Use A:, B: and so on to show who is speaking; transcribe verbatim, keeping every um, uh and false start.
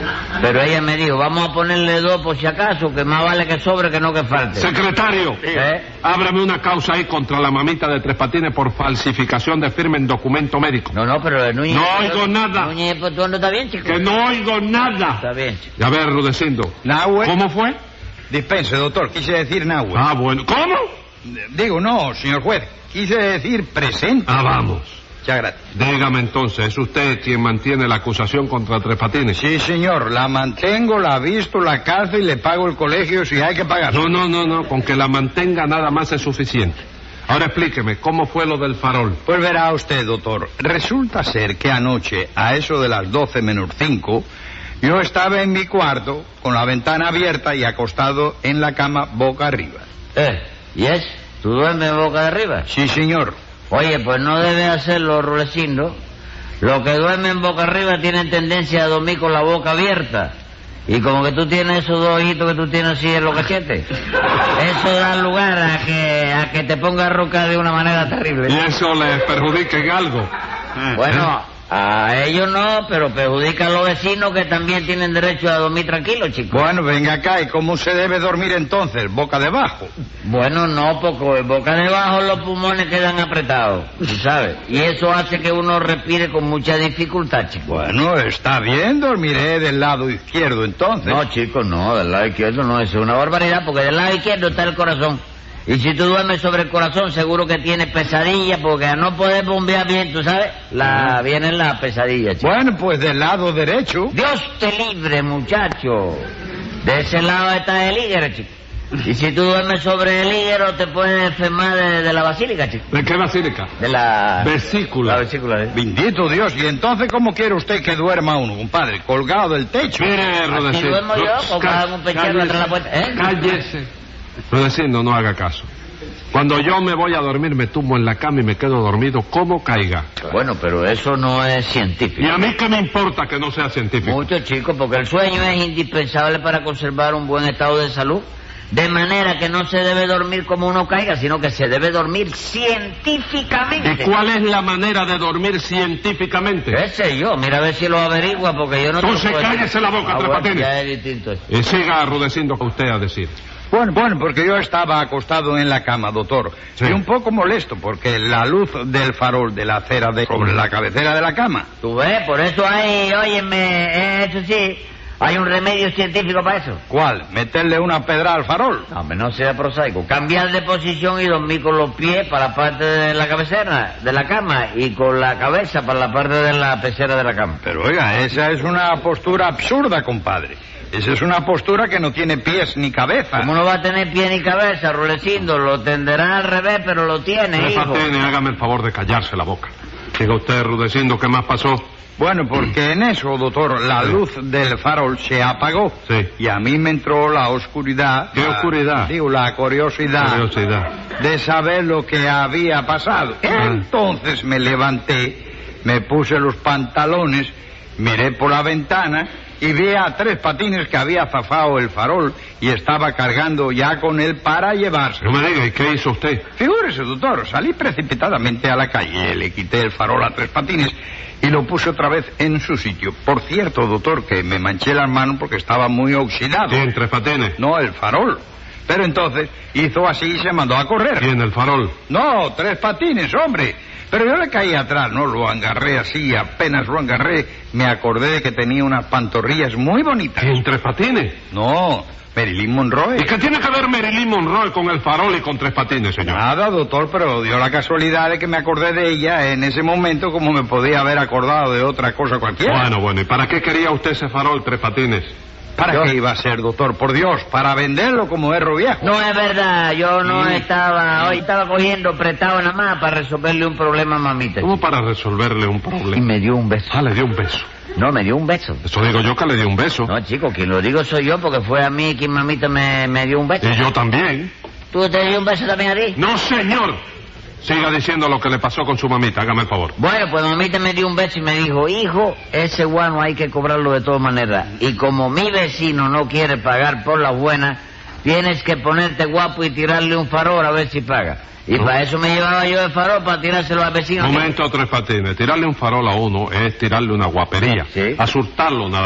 A: Pero ella me dijo, vamos a ponerle dos por si acaso, que más vale que sobre que no que falte.
B: Secretario,
A: ¿Eh?
B: ábrame una causa ahí contra la mamita de Tres Patines por falsificación de firma en documento médico.
A: No, no, pero Núñez...
B: No oigo nada.
A: Núñez, pues tú no está bien, chico.
B: Que no oigo nada.
A: Está bien, chico.
B: Y a ver, Rudecindo.
C: Nahue.
B: ¿Cómo fue?
C: Dispense, doctor, quise decir Nahue.
B: Ah, bueno. ¿Cómo?
C: Digo, no, señor juez, quise decir presente.
B: Ah, vamos.
C: Muchas gracias.
B: Dígame entonces, ¿es usted quien mantiene la acusación contra Tres Patines?
C: Sí, señor, la mantengo, la visto, la cazo y le pago el colegio si hay que pagar.
B: No, no, no, no, con que la mantenga nada más es suficiente. Ahora explíqueme, ¿cómo fue lo del farol?
C: Pues verá usted, doctor, resulta ser que anoche, a eso de las doce menos cinco, yo estaba en mi cuarto, con la ventana abierta y acostado en la cama boca arriba.
A: Eh, ¿y es? ¿Tú duermes boca de arriba?
C: Sí, señor.
A: Oye, pues no debe hacerlo, Rulecindo. Los que duermen boca arriba tienen tendencia a dormir con la boca abierta. Y como que tú tienes esos dos ojitos que tú tienes así en los cachetes, eso da lugar a que a que te pongas a roncar de una manera terrible.
B: ¿Y eso les perjudica en algo?
A: Bueno, a ellos no, pero perjudica a los vecinos que también tienen derecho a dormir tranquilos, chicos.
C: Bueno, venga acá, ¿y cómo se debe dormir entonces? ¿Boca debajo?
A: Bueno, no, porque boca debajo los pulmones quedan apretados, tú sabes. Y eso hace que uno respire con mucha dificultad, chicos.
C: Bueno, está bien, dormiré del lado izquierdo entonces.
A: No, chicos, no, del lado izquierdo no, eso es una barbaridad, porque del lado izquierdo está el corazón. Y si tú duermes sobre el corazón, seguro que tienes pesadillas, porque a no poder bombear bien, tú sabes, la vienen las pesadillas, chico.
C: Bueno, pues del lado derecho.
A: Dios te libre, muchacho. De ese lado está el hígado, chico. Y si tú duermes sobre el hígado, te puedes enfermar de, de la basílica, chico.
B: ¿De qué basílica?
A: De la...
B: Vesícula.
A: La vesícula, ¿eh?
C: Bendito Dios, ¿y entonces cómo quiere usted que duerma uno, compadre? ¿Colgado del techo?
B: Mire,
A: Así
B: Rudecindo.
A: duermo yo, colgado en un pechero atrás de la puerta, ¿eh?
B: Cállese. Rudecindo, no haga caso. Cuando yo me voy a dormir, me tumbo en la cama y me quedo dormido como caiga.
A: Bueno, pero eso no es científico.
B: ¿Y a mí qué me importa que no sea científico?
A: Mucho, chicos, porque el sueño es indispensable para conservar un buen estado de salud. De manera que no se debe dormir como uno caiga, sino que se debe dormir científicamente.
B: ¿Y cuál es la manera de dormir científicamente?
A: ¿Qué sé yo? Mira a ver si lo averigua, porque yo no...
B: Entonces
A: te lo puedo
B: cállese
A: decir.
B: la boca,
A: Ah,
B: Tres
A: bueno,
B: Patines.
A: ya es distinto eso.
B: Y siga Rudecindo con usted a decir.
C: Bueno, bueno, porque yo estaba acostado en la cama, doctor.
B: Sí.
C: Y un poco molesto, porque la luz del farol de la acera de sobre la cabecera de la cama.
A: Tú ves, por eso hay, óyeme, eh, eso sí, hay un remedio científico para eso.
C: ¿Cuál? ¿Meterle una pedra al farol?
A: No, hombre, no sea prosaico. Cambiar de posición y dormir con los pies para la parte de la cabecera de la cama y con la cabeza para la parte de la pecera de la cama.
C: Pero oiga, esa es una postura absurda, compadre. Esa es una postura que no tiene pies ni cabeza.
A: ¿Cómo no va a tener pie ni cabeza, Rulecindo? Lo tendrá al revés, pero lo tiene,
B: Tres
A: hijo.
B: Patines, hágame el favor de callarse la boca. Diga usted, Rudecindo, ¿qué más pasó?
C: Bueno, porque en eso, doctor, la
B: Sí.
C: luz del farol se apagó.
B: Sí.
C: Y a mí me entró la oscuridad.
B: ¿Qué
C: la-
B: oscuridad?
C: Digo, la curiosidad.
B: Curiosidad.
C: De saber lo que había pasado. Entonces me levanté, me puse los pantalones, miré por la ventana y vi a Tres Patines que había zafado el farol y estaba cargando ya con él para llevarse.
B: No me diga, ¿y qué hizo usted?
C: Figúrese, doctor, salí precipitadamente a la calle, le quité el farol a Tres Patines y lo puse otra vez en su sitio. Por cierto, doctor, que me manché las manos porque estaba muy oxidado.
B: ¿Quién, Tres Patines?
C: No, el farol. Pero entonces hizo así y se mandó a correr.
B: ¿Quién, el farol?
C: No, Tres Patines, hombre. Pero yo le caí atrás, ¿no? Lo agarré así, apenas lo agarré, me acordé de que tenía unas pantorrillas muy bonitas.
B: ¿Quién, Tres Patines?
C: No, Marilyn Monroe.
B: ¿Y qué tiene que ver Marilyn Monroe con el farol y con Tres Patines, señor?
C: Nada, doctor, pero dio la casualidad de que me acordé de ella en ese momento como me podía haber acordado de otra cosa cualquiera.
B: Bueno, bueno, ¿y para qué quería usted ese farol, Tres Patines?
C: ¿Para
A: Yo-
C: qué iba a ser, doctor? Por Dios, para venderlo como erro viejo.
A: No es verdad, yo no
B: Sí.
A: estaba, hoy estaba cogiendo prestado nada más para resolverle un problema a mamita.
B: ¿Cómo para resolverle un
A: Y
B: problema?
A: me dio un beso.
B: Ah, le dio un beso.
A: No, me dio un beso.
B: Eso digo yo que le dio un beso.
A: No, chico, quien lo digo soy yo, porque fue a mí quien mamita me, me dio un beso.
B: Y yo también.
A: ¿Tú te dio un beso también a ti?
B: No, señor. Siga diciendo lo que le pasó con su mamita, hágame el favor.
A: Bueno, pues mamita me dio un beso y me dijo, hijo, ese guano hay que cobrarlo de todas maneras. Y como mi vecino no quiere pagar por las buenas, tienes que ponerte guapo y tirarle un farol a ver si paga. Y
B: ¿No?
A: para eso me llevaba yo el farol, para tirárselo al vecino.
B: Momento, Tres Patines. Tirarle un farol a uno es tirarle una guapería.
A: Sí.
B: Asustarlo nada